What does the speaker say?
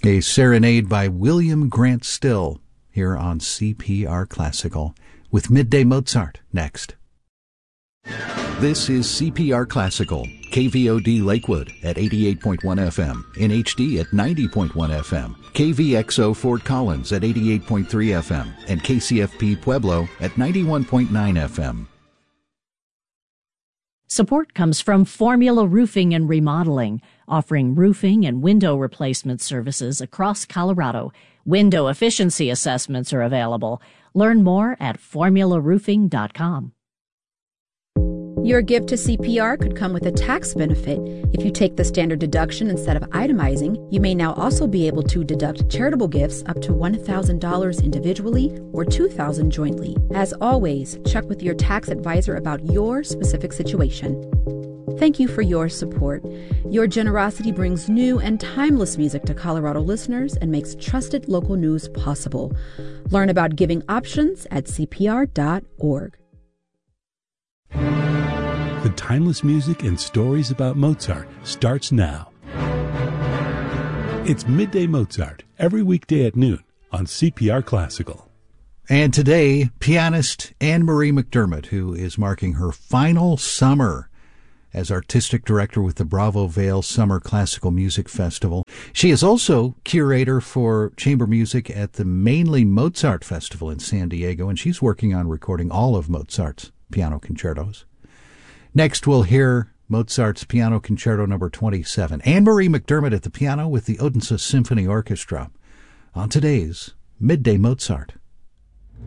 A serenade by William Grant Still here on CPR Classical with Midday Mozart next. This is CPR Classical, KVOD Lakewood at 88.1 FM, NHD at 90.1 FM, KVXO Fort Collins at 88.3 FM, and KCFP Pueblo at 91.9 FM. Support comes from Formula Roofing and Remodeling, offering roofing and window replacement services across Colorado. Window efficiency assessments are available. Learn more at formularoofing.com. Your gift to CPR could come with a tax benefit. If you take the standard deduction instead of itemizing, you may now also be able to deduct charitable gifts up to $1,000 individually or $2,000 jointly. As always, check with your tax advisor about your specific situation. Thank you for your support. Your generosity brings new and timeless music to Colorado listeners and makes trusted local news possible. Learn about giving options at cpr.org. The timeless music and stories about Mozart starts now. It's Midday Mozart, every weekday at noon on CPR Classical. And today, pianist Anne-Marie McDermott, who is marking her final summer as artistic director with the Bravo Vale Summer Classical Music Festival. She is also curator for chamber music at the Mainly Mozart Festival in San Diego, and she's working on recording all of Mozart's piano concertos. Next, we'll hear Mozart's Piano Concerto No. 27. Anne-Marie McDermott at the piano with the Odense Symphony Orchestra on today's Midday Mozart.